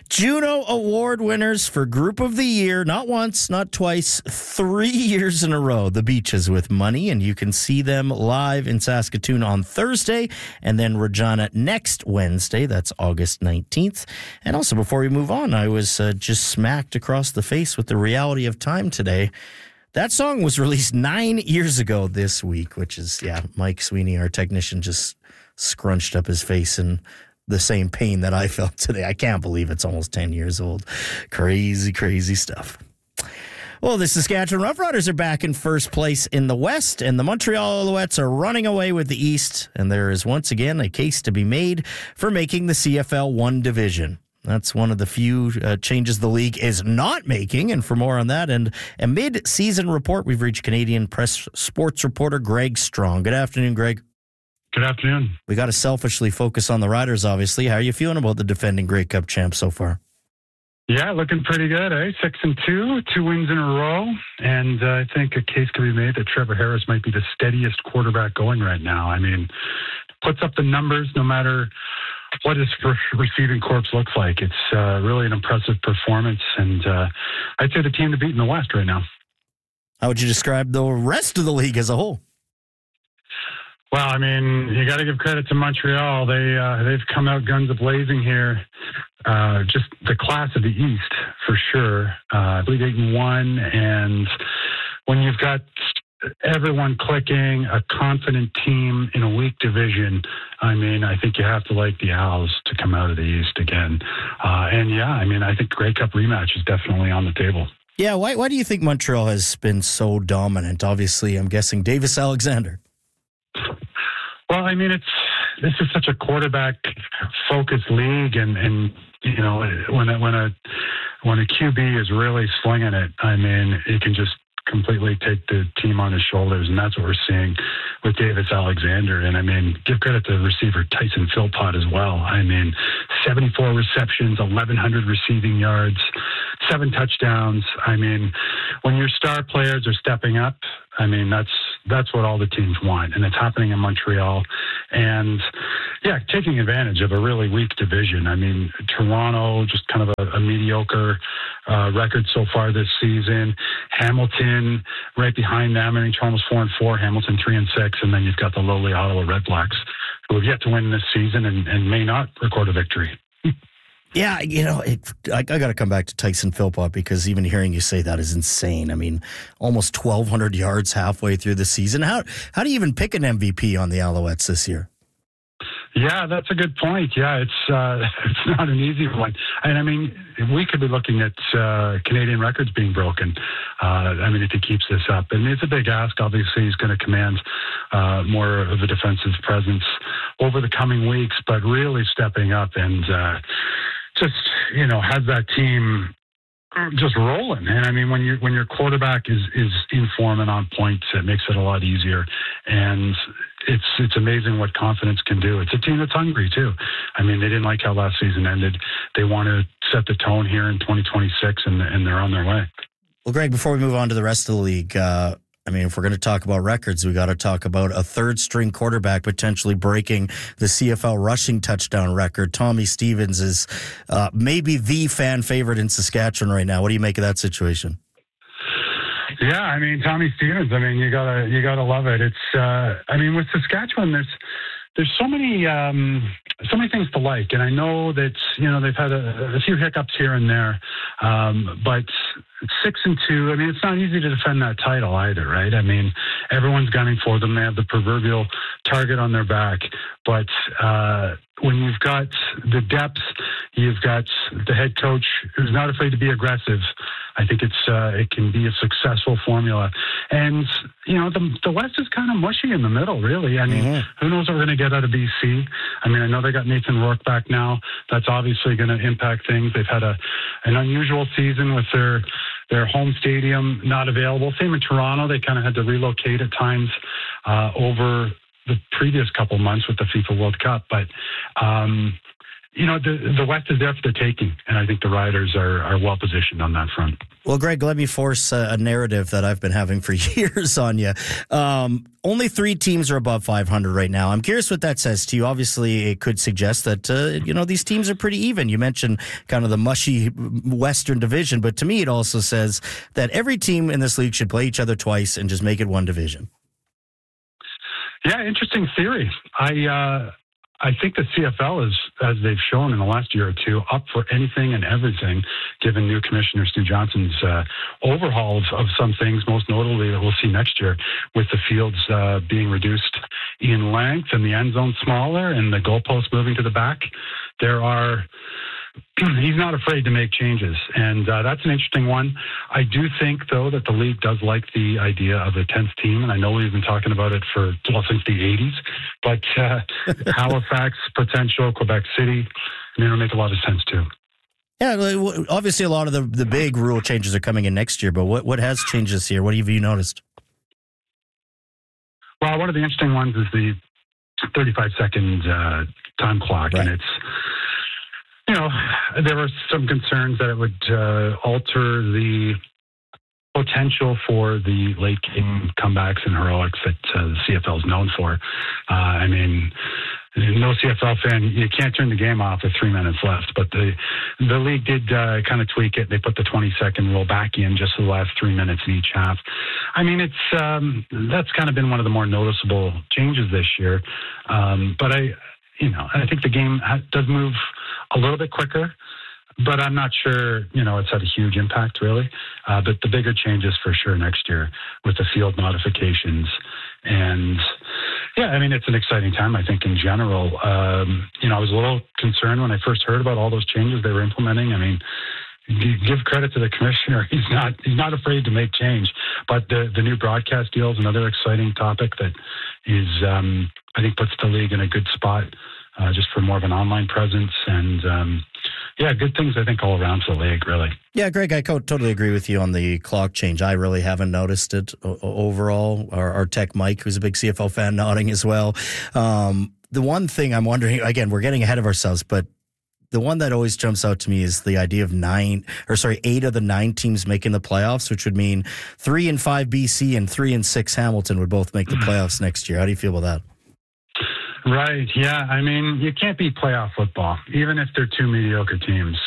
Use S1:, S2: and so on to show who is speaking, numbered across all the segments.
S1: Juno Award winners for Group of the Year, not once, not twice, 3 years in a row. The Beaches with Money, and you can see them live in Saskatoon on Thursday, and then Regina next Wednesday. That's August 19th. And also, before we move on, I was just smacked across the face with the reality of time today. That song was released 9 years ago this week, which is, Mike Sweeney, our technician, just scrunched up his face in the same pain that I felt today. I can't believe it's almost 10 years old. Crazy, crazy stuff. Well, the Saskatchewan Roughriders are back in first place in the West, and the Montreal Alouettes are running away with the East, and there is once again a case to be made for making the CFL one division. That's one of the few changes the league is not making. And for more on that and a mid-season report, we've reached Canadian Press sports reporter Greg Strong. Good afternoon, Greg.
S2: Good afternoon.
S1: We got to selfishly focus on the Riders, obviously. How are you feeling about the defending Grey Cup champs so far?
S2: Yeah, looking pretty good, 6-2, 2 wins in a row. And I think a case can be made that Trevor Harris might be the steadiest quarterback going right now. I mean, puts up the numbers no matter what his receiving corps looks like. It's really an impressive performance. And I'd say the team to beat in the West right now.
S1: How would you describe the rest of the league as a whole?
S2: Well, I mean, you got to give credit to Montreal. They've come out guns a-blazing here. Just the class of the East, for sure. I believe 8-1, and when you've got everyone clicking, a confident team in a weak division, I mean, I think you have to like the Owls to come out of the East again. I think Grey Cup rematch is definitely on the table.
S1: Yeah, why do you think Montreal has been so dominant? Obviously, I'm guessing Davis Alexander.
S2: Well, I mean, this is such a quarterback-focused league, and you know, when a QB is really slinging it, I mean, he can just completely take the team on his shoulders, and that's what we're seeing with Davis Alexander. And I mean, give credit to the receiver Tyson Philpott as well. I mean, 74 receptions, 1,100 receiving yards, 7 touchdowns. I mean, when your star players are stepping up, I mean, that's what all the teams want, and it's happening in Montreal. And yeah, taking advantage of a really weak division. I mean, Toronto, just kind of a mediocre record so far this season. Hamilton right behind them. I mean, Toronto's 4-4, Hamilton 3-6, and then you've got the lowly Ottawa Redblacks, who have yet to win this season and may not record a victory.
S1: Yeah, you know, I got to come back to Tyson Philpott, because even hearing you say that is insane. I mean, almost 1,200 yards halfway through the season. How do you even pick an MVP on the Alouettes this year?
S2: Yeah, that's a good point. Yeah, it's not an easy one. And I mean, we could be looking at Canadian records being broken. I mean, if he keeps this up. And it's a big ask. Obviously, he's going to command more of a defensive presence over the coming weeks, but really stepping up and just, you know, has that team just rolling. And I mean, when your quarterback is in form and on point, it makes it a lot easier. And it's amazing what confidence can do. It's a team that's hungry too. I mean, they didn't like how last season ended. They want to set the tone here in 2026, and they're on their way.
S1: Well, Greg, before we move on to the rest of the league, I mean, if we're going to talk about records, we got to talk about a third-string quarterback potentially breaking the CFL rushing touchdown record. Tommy Stevens is maybe the fan favorite in Saskatchewan right now. What do you make of that situation?
S2: Yeah, I mean, Tommy Stevens. I mean, you gotta love it. It's I mean, with Saskatchewan, there's so many things to like, and I know that, you know, they've had a few hiccups here and there, but 6-2. I mean, it's not easy to defend that title either, right? I mean, everyone's gunning for them. They have the proverbial target on their back, but when you've got the depth, you've got the head coach who's not afraid to be aggressive. I think it can be a successful formula. And, you know, the West is kind of mushy in the middle, really. I mean, who knows what we're going to get out of BC? I mean, I know they got Nathan Rourke back now. That's obviously going to impact things. They've had an unusual season with their home stadium not available. Same in Toronto. They kind of had to relocate at times over the previous couple months with the FIFA World Cup. But, the West is there for the taking, and I think the Riders are well positioned on that front.
S1: Well, Greg, let me force a narrative that I've been having for years on you. Only 3 teams are above 500 right now. I'm curious what that says to you. Obviously, it could suggest that, these teams are pretty even. You mentioned kind of the mushy Western Division, but to me, it also says that every team in this league should play each other twice and just make it one division.
S2: Yeah, interesting theory. I think the CFL is, as they've shown in the last year or two, up for anything and everything, given new Commissioner Stu Johnson's overhaul of some things, most notably that we'll see next year with the fields being reduced in length and the end zone smaller and the goalposts moving to the back. He's not afraid to make changes, and that's an interesting one. I do think, though, that the league does like the idea of a 10th team, and I know we've been talking about it since the 80s, but Halifax, potential, Quebec City, it'll make a lot of sense, too.
S1: Yeah, obviously a lot of the big rule changes are coming in next year, but what has changed this year? What have you noticed?
S2: Well, one of the interesting ones is the 35-second time clock, right. And it's... there were some concerns that it would alter the potential for the late game comebacks and heroics that the CFL is known for. No CFL fan, you can't turn the game off with 3 minutes left, but the league did kind of tweak it. They put the 20-second rule back in just for the last 3 minutes in each half. That's kind of been one of the more noticeable changes this year. But I think the game does move a little bit quicker, but I'm not sure, it's had a huge impact really. But the bigger changes for sure next year with the field modifications. And yeah, it's an exciting time, I think, in general. I was a little concerned when I first heard about all those changes they were implementing. Give credit to the commissioner. He's not afraid to make change. But the new broadcast deal is another exciting topic that is, I think, puts the league in a good spot just for more of an online presence. And, good things, I think, all around for the league, really.
S1: Yeah, Greg, I totally agree with you on the clock change. I really haven't noticed it overall. Our tech Mike, who's a big CFL fan, nodding as well. The one thing I'm wondering, again, we're getting ahead of ourselves, but the one that always jumps out to me is the idea of 8 of the 9 teams making the playoffs, which would mean 3 and 5 BC and 3 and 6 Hamilton would both make the playoffs next year. How do you feel about that?
S2: Right. Yeah. You can't beat playoff football, even if they're 2 mediocre teams.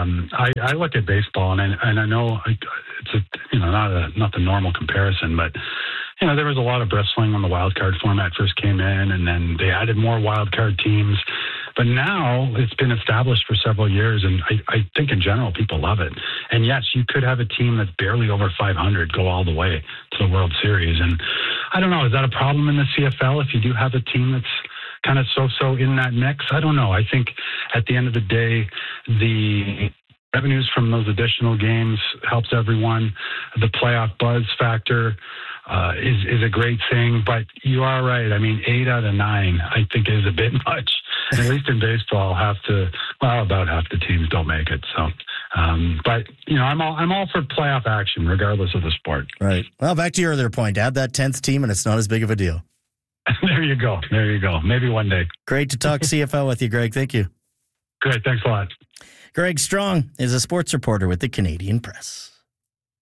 S2: I look at baseball, and I know it's not the normal comparison, but there was a lot of bristling when the wild card format first came in, and then they added more wild card teams. But now it's been established for several years, and I think in general people love it. And yes, you could have a team that's barely over 500 go all the way to the World Series. And I don't know, is that a problem in the CFL if you do have a team that's kind of so in that mix? I don't know. I think at the end of the day, the revenues from those additional games helps everyone. The playoff buzz factor is a great thing, but you are right. 8 out of 9, I think, is a bit much. At least in baseball, about half the teams don't make it. So, but I'm all for playoff action, regardless of the sport.
S1: Right. Well, back to your earlier point. Add that 10th team, and it's not as big of a deal.
S2: There you go. Maybe one day.
S1: Great to talk CFL with you, Greg. Thank you.
S2: Great. Thanks a lot.
S1: Greg Strong is a sports reporter with the Canadian Press.